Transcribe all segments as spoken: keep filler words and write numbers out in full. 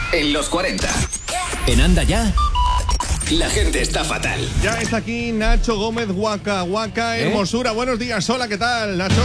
en los cuarenta. En Anda Ya, la gente está fatal. Ya está aquí Nacho Gómez, Waka Waka, ¿Eh? Hermosura. Buenos días, hola, ¿qué tal, Nacho?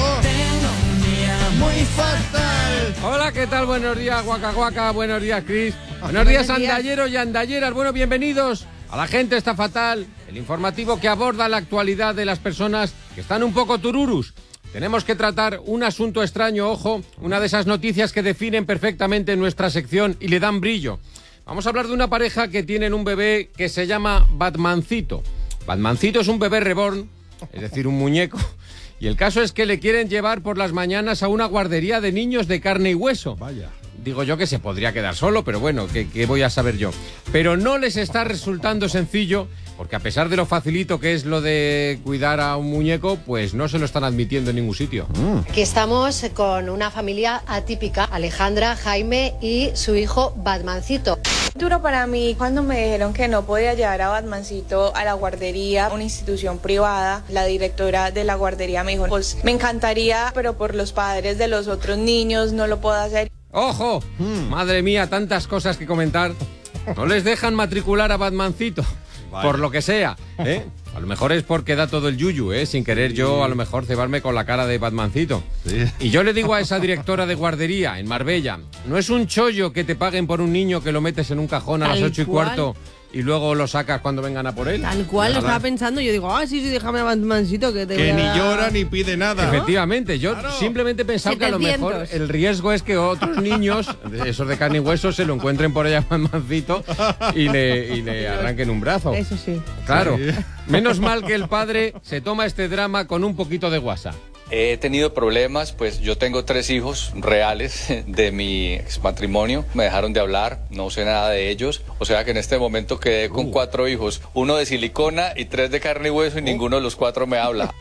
Muy fatal. Hola, ¿qué tal? Buenos días, Waka Waka. Buenos días, Chris. Buenos días, andalleros y andalleras. Bueno, bienvenidos a La Gente Está Fatal, el informativo que aborda la actualidad de las personas que están un poco tururus. Tenemos que tratar un asunto extraño, ojo, una de esas noticias que definen perfectamente nuestra sección y le dan brillo. Vamos a hablar de una pareja que tienen un bebé que se llama Batmancito. Batmancito es un bebé reborn, es decir, un muñeco. Y el caso es que le quieren llevar por las mañanas a una guardería de niños de carne y hueso. Vaya. Digo yo que se podría quedar solo, pero bueno, ¿qué, qué voy a saber yo? Pero no les está resultando sencillo, porque a pesar de lo facilito que es lo de cuidar a un muñeco, pues no se lo están admitiendo en ningún sitio. Mm. Aquí estamos con una familia atípica, Alejandra, Jaime y su hijo Batmancito. Duro para mí cuando me dijeron que no podía llevar a Batmancito a la guardería, una institución privada. La directora de la guardería me dijo, pues me encantaría, pero por los padres de los otros niños no lo puedo hacer. ¡Ojo! Mm. Madre mía, tantas cosas que comentar. No les dejan matricular a Batmancito, vale. Por lo que sea, ¿eh? A lo mejor es porque da todo el yuyu, ¿eh? Sin querer yo a lo mejor cebarme con la cara de Batmancito. Sí. Y yo le digo a esa directora de guardería en Marbella, no es un chollo que te paguen por un niño que lo metes en un cajón a las ocho y cuarto y luego lo sacas cuando vengan a por él. Tal cual, lo estaba pensando. Yo digo, ah, sí, sí, déjame a Batmancito que te Que voy a... ni llora ni pide nada. Efectivamente, yo claro. simplemente pensaba que a lo mejor el riesgo es que otros niños, esos de carne y hueso, se lo encuentren por allá a Batmancito y le, y le arranquen un brazo. Eso sí. Claro. Sí. Menos mal que el padre se toma este drama con un poquito de guasa. He tenido problemas, pues yo tengo tres hijos reales de mi exmatrimonio. Me dejaron de hablar, no sé nada de ellos. O sea que en este momento quedé con uh. cuatro hijos. Uno de silicona y tres de carne y hueso y uh. ninguno de los cuatro me habla.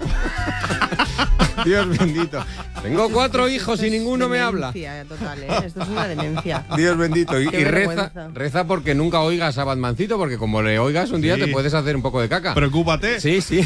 Dios bendito. Tengo cuatro hijos y ninguno me habla. Total, ¿eh? Esto es una demencia. Dios bendito. Y, y reza, reza porque nunca oigas a Batmancito, porque como le oigas un día sí. te puedes hacer un poco de caca. Preocúpate. Sí, sí.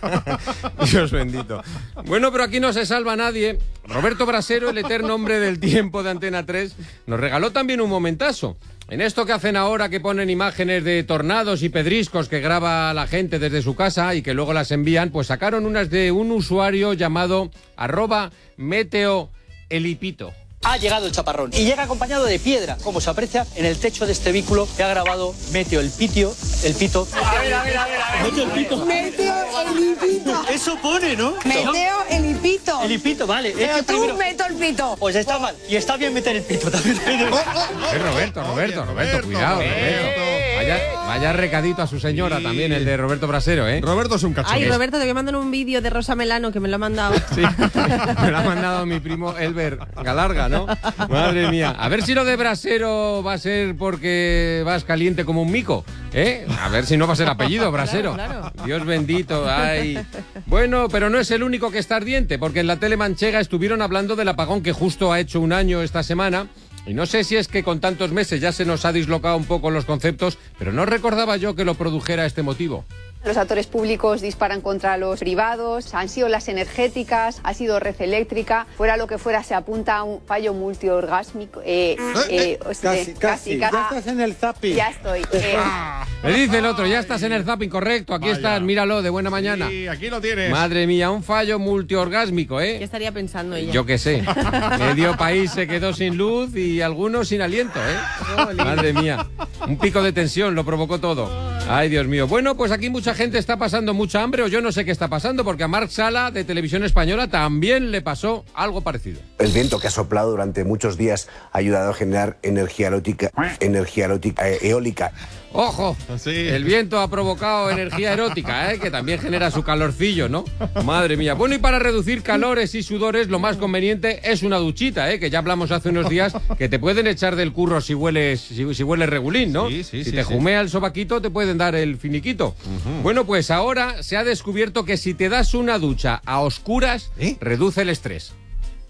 Dios bendito. Bueno, pero aquí no se salva nadie. Roberto Brasero, el eterno hombre del tiempo de Antena tres, nos regaló también un momentazo. En esto que hacen ahora, que ponen imágenes de tornados y pedriscos que graba la gente desde su casa y que luego las envían, pues sacaron unas de un usuario llamado arroba meteo elipito. Ha llegado el chaparrón y llega acompañado de piedra, como se aprecia en el techo de este vehículo que ha grabado Meteo el Pitio, el Pito. A ver, a ver, a ver, a ver. Meteo el Pito. Meteo el Ipito. Eso pone, ¿no? Meteo el Ipito. El Ipito, vale. Pero es que tú primero... meto el pito. Pues está mal. Y está bien meter el pito también. Oh, oh, oh. Es Roberto, Roberto, Roberto, cuidado, Roberto. Vaya, vaya recadito a su señora sí. también, el de Roberto Brasero, ¿eh? Roberto es un cachorro. Ay, Roberto, te voy a mandar un vídeo de Rosa Melano que me lo ha mandado. Sí, me lo ha mandado mi primo Elber Galarga, ¿no? Madre mía. A ver si lo de Brasero va a ser porque vas caliente como un mico, ¿eh? A ver si no va a ser apellido, Brasero. Claro, claro. Dios bendito, ay. Bueno, pero no es el único que está ardiente, porque en la tele manchega estuvieron hablando del apagón que justo ha hecho un año esta semana. Y no sé si es que con tantos meses ya se nos ha dislocado un poco los conceptos, pero no recordaba yo que lo produjera este motivo. Los actores públicos disparan contra los privados, han sido las energéticas, ha sido red eléctrica, fuera lo que fuera se apunta a un fallo multiorgásmico. Eh, eh, casi, casi, casi, ya estás en el zapping. Ya estoy. Eh. Me dice el otro, ya estás en el zapping, correcto, aquí Vaya. estás, míralo, de buena mañana. Sí, aquí lo tienes. Madre mía, un fallo multiorgásmico, ¿eh? ¿Qué estaría pensando ella? Yo qué sé. Medio país se quedó sin luz y algunos sin aliento, ¿eh? Madre mía, un pico de tensión lo provocó todo. Ay, Dios mío. Bueno, pues aquí mucha gente está pasando mucha hambre o yo no sé qué está pasando porque a Marc Sala de Televisión Española también le pasó algo parecido. El viento que ha soplado durante muchos días ha ayudado a generar energía erótica, energía erótica, eh, eólica. ¡Ojo! Sí. El viento ha provocado energía erótica, ¿eh? Que también genera su calorcillo, ¿no? Madre mía. Bueno, y para reducir calores y sudores, lo más conveniente es una duchita, ¿eh? Que ya hablamos hace unos días que te pueden echar del curro si hueles, si, si hueles regulín, ¿no? Sí, sí, si sí, te sí. jumea el sobaquito, te pueden dar el finiquito. Uh-huh. Bueno, pues ahora se ha descubierto que si te das una ducha a oscuras, ¿Eh? reduce el estrés.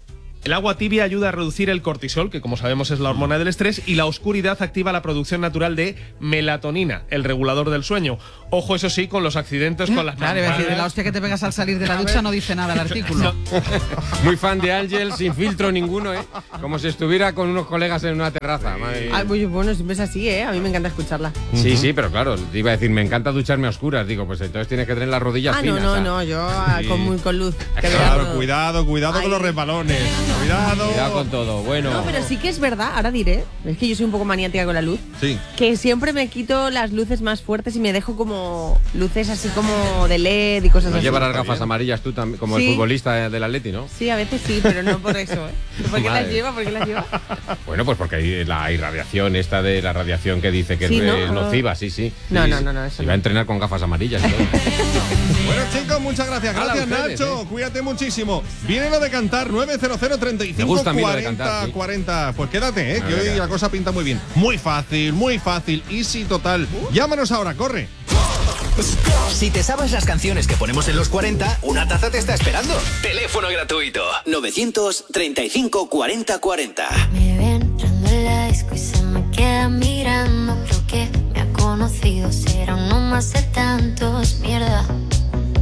El agua tibia ayuda a reducir el cortisol, que como sabemos es la hormona del estrés, y la oscuridad activa la producción natural de melatonina, el regulador del sueño. Ojo, eso sí, con los accidentes, con las Claro, iba a decir, de la hostia que te pegas al salir de la ducha no dice nada el artículo. Muy fan de Ángel, sin filtro ninguno, ¿eh? Como si estuviera con unos colegas en una terraza. Madre. Ah, muy bueno, siempre es así, ¿eh? A mí me encanta escucharla. Sí, sí, pero claro, te iba a decir, me encanta ducharme a oscuras. Digo, pues entonces tienes que tener las rodillas Ah, finas. no, no, ¿sabes? no, yo ah, Sí. con, muy, con luz. Que Claro, vea- cuidado, cuidado Ay. con los resbalones. Cuidado. Cuidado con todo, bueno. No, pero sí que es verdad, ahora diré, es que yo soy un poco maniática con la luz, Sí. que siempre me quito las luces más fuertes y me dejo como luces así como de L E D y cosas No así. llevas las gafas amarillas tú también, como Sí. el futbolista del Atleti, ¿no? Sí, a veces sí, pero no por eso, ¿eh? ¿Por qué Madre. las lleva? ¿Por qué las lleva? Bueno, pues porque hay la irradiación esta de la radiación que dice que Sí, es ¿no? eh, nociva, sí, sí. No, Sí, no, sí. no, no, eso Se va a no. entrenar con gafas amarillas. y todo. Bueno, chicos, muchas gracias. Hala, Gracias, ustedes, Nacho. ¿eh? Cuídate muchísimo. Viene lo de cantar, nueve cero cero treinta y Me cinco gusta a mí lo de cuarenta cantar, sí. cuarenta. Pues quédate, ¿eh? A Que ver, hoy a ver. la cosa pinta muy bien. Muy fácil, muy fácil. Easy total. Llámanos ahora, corre. Si te sabes las canciones que ponemos en los cuarenta, una taza te está esperando. Teléfono gratuito. novecientos treinta y cinco cuarenta cuarenta. Me ve entrando en la disco y se me queda mirando. Creo que me ha conocido, será uno más de tantos. Mierda.